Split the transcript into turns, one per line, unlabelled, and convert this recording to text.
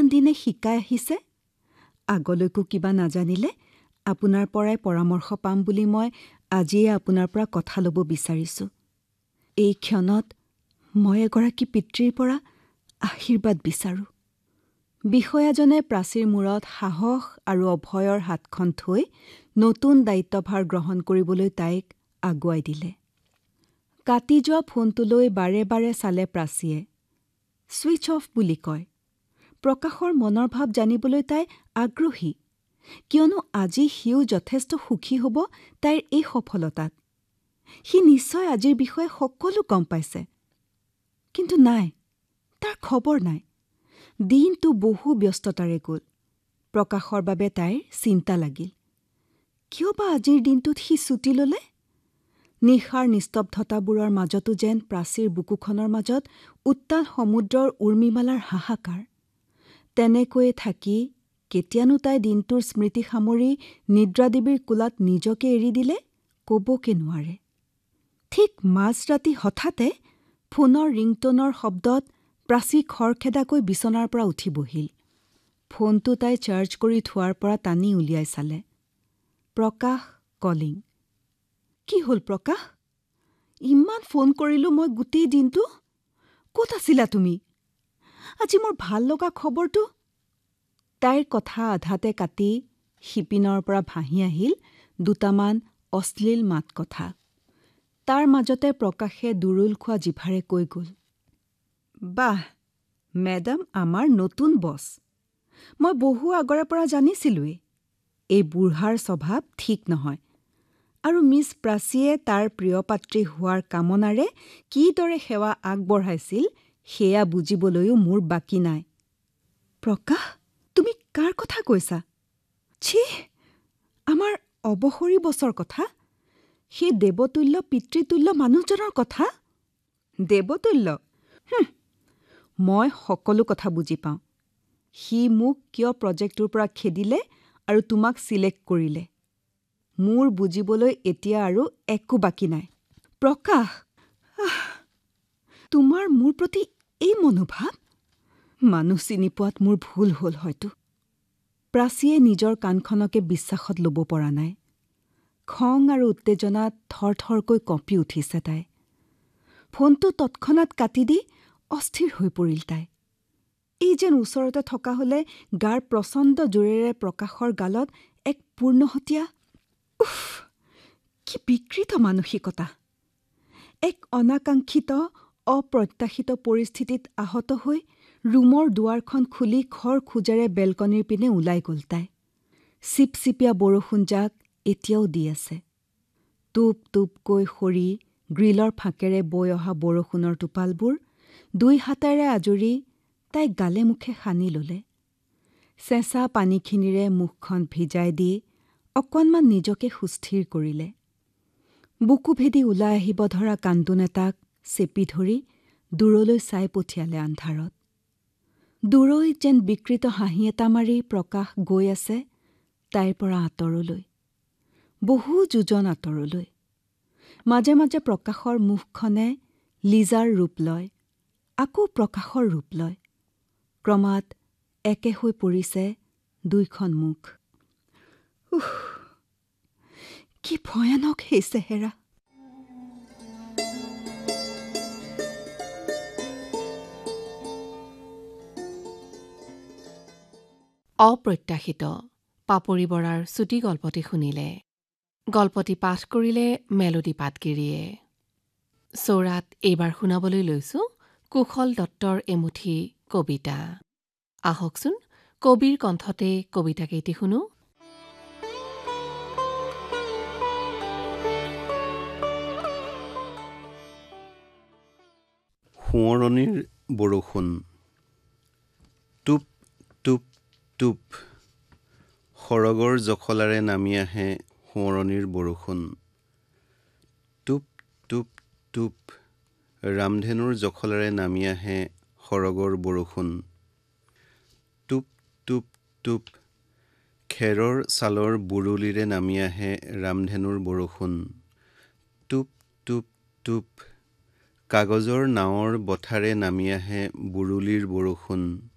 দিনে শিকাই আহিছে। আগলৈকো কিবা নাজানিলে আপোনাৰ পৰাই পৰামৰ্শ পাম বুলি মই আজিয়ে আপোনাৰ পৰা কথা ল'ব বিচাৰিছোঁ। এই ক্ষণত মই এগৰাকী পিতৃৰ পৰা আশীৰ্বাদ বিচাৰোঁ। বিষয়াজনে প্ৰাচীৰ মূৰত সাহস আৰু অভয়ৰ হাতখন থৈ নতুন দায়িত্বভাৰ গ্ৰহণ কৰিবলৈ তাইক আগুৱাই দিলে। কাটি যোৱা ফোনটোলৈ বাৰে বাৰে চালে প্ৰাচীয়ে। ছুইচ অফ বুলি কয়। প্ৰকাশৰ মনৰ ভাৱ জানিবলৈ তাই আগ্ৰহী, কিয়নো আজি সিও যথেষ্ট সুখী হ'ব তাইৰ এই সফলতাত। সি নিশ্চয় আজিৰ বিষয়ে সকলো গম পাইছে। কিন্তু নাই, তাৰ খবৰ নাই। দিনটো বহু ব্যস্ততাৰে গ'ল। প্ৰকাশৰ বাবে তাইৰ চিন্তা লাগিল। কিয় বা আজিৰ দিনটোত সি ছুটি ল'লে? নিশাৰ নিস্তব্ধতাবোৰৰ মাজতো যেন প্ৰাচীৰ বুকুখনৰ মাজত উত্তাল সমুদ্ৰৰ উৰ্মিমালাৰ হাহাকাৰ। তেনেকৈয়ে থাকি কেতিয়ানো তাই দিনটোৰ স্মৃতি সামৰি নিদ্ৰাদেৱীৰ কোলাত নিজকে এৰি দিলে কবকে নোৱাৰে। ঠিক মাজৰাতি হঠাতে ফোনৰ ৰিংটনৰ শব্দত প্ৰাচী খৰখেদাকৈ বিচনাৰ পৰা উঠি বহিল। ফোনটো তাই চাৰ্জ কৰি থোৱাৰ পৰা টানি উলিয়াই চালে। প্ৰকাশ কলিং। কি হ'ল প্ৰকাশ? ইমান ফোন কৰিলোঁ মই গোটেই দিনটো। ক'ত আছিলা তুমি? আজি মোৰ ভাল লগা খবৰটো। তাইৰ কথা আধাতে কাটি শিপিনৰ পৰা ভাহি আহিল দুটামান অশ্লীল মাত কথা। তাৰ মাজতে প্ৰকাশে দুৰুল খোৱা জিভাৰে কৈ গ'ল, বাহ, মেডাম আমাৰ নতুন বছ। মই বহু আগৰে পৰা জানিছিলোঁৱেই এই বুঢ়াৰ স্বভাৱ ঠিক নহয়, আৰু মিছ প্ৰাচীয়ে তাৰ প্ৰিয় পাত্ৰী হোৱাৰ কামনাৰে কিদৰে সেৱা আগবঢ়াইছিল সেয়া বুজিবলৈও মোৰ বাকী নাই। প্ৰকাশ, তুমি কাৰ কথা কৈছা? ছি, আমাৰ অৱসৰী বছৰ কথা। সেই দেৱতুল্য পিতৃতুল্য মানুহজনৰ কথা। দেৱতুল্য? মই সকলো কথা বুজি পাওঁ। সি মোক কিয় প্ৰজেক্টটোৰ পৰা খেদিলে আৰু তোমাক চিলেক্ট কৰিলে। মোৰ বুজিবলৈ এতিয়া আৰু একো বাকী নাই। প্ৰকাশ, তোমাৰ মোৰ প্ৰতি এই মনোভাৱ? মানুহ চিনি পোৱাত মোৰ ভুল হ'ল হয়তো। প্ৰাচীয়ে নিজৰ কাণখনকে বিশ্বাসত ল'ব পৰা নাই। খং আৰু উত্তেজনাত থৰথৰকৈ কঁপি উঠিছে তাই। ফোনটো তৎক্ষণাত কাটি দি অস্থিৰ হৈ পৰিল তাই। এই যেন ওচৰতে থকা হ'লে গাৰ প্ৰচণ্ড জোৰেৰে প্ৰকাশৰ গালত এক পূৰ্ণহতীয়া উফ, কি বিকৃত মানসিকতা! এক অনাকাংক্ষিত অপ্ৰত্যাশিত পৰিস্থিতিত আহত হৈ ৰুমৰ দুৱাৰখন খুলি খৰ খোজেৰে বেলকনিৰ পিনে ওলাই গ'ল তাই। চিপচিপীয়া বৰষুণজাক এতিয়াও দি আছে। টোপ টোপকৈ সৰি গ্ৰিলৰ ফাঁকেৰে বৈ অহা বৰষুণৰ টোপালবোৰ দুই হাতেৰে আজুৰি তাই গালে মুখে সানি ল'লে। চেঁচা পানীখিনিৰে মুখখন ভিজাই দি অকণমান নিজকে সুস্থিৰ কৰিলে। বুকু ভেদি ওলাই আহিব ধৰা কান্দোন এটাক চেপি ধৰি দূৰলৈ চাই পঠিয়ালে আন্ধাৰত। দূৰৈত যেন বিকৃত হাঁহি এটা মাৰি প্ৰকাশ গৈ আছে তাইৰ পৰা আঁতৰলৈ, বহু যোজন আঁতৰলৈ। মাজে মাজে প্ৰকাশৰ মুখখনে লিজাৰ ৰূপ লয়, আকৌ প্ৰকাশৰ ৰূপ লয়। ক্ৰমাৎ একে হৈ পৰিছে দুইখন মুখ। কি ভয়ানক সেই চেহেৰা!
অপ্ৰত্যাশিত পাপৰি বৰাৰ চুটি গল্পটি শুনিলে। গল্পটি পাঠ কৰিলে মেলোডী পাটগিৰিয়ে। চৌৰাত এইবাৰ শুনাবলৈ লৈছোঁ কুশল দত্তৰ এমুঠি কবিতা। আহকচোন কবিৰ কণ্ঠতে কবিতাকেইটি শুনো।
সোঁৱৰণিৰ বৰষুণ। টোপ টোপ টোপ সৰগৰ জখলাৰে নামি আহে সোঁৱৰণিৰ বৰষুণ। টোপ টোপ টোপ ৰামধেনুৰ জখলাৰে নামি আহে সৰগৰ বৰষুণ। টোপ টোপ টোপ খেৰৰ ছালৰ বুৰুলিৰে নামি আহে ৰামধেনুৰ বৰষুণ। টোপ টোপ টোপ কাগজৰ নাৱৰ বঠাৰে নামি আহে বুৰুলিৰ বৰষুণ।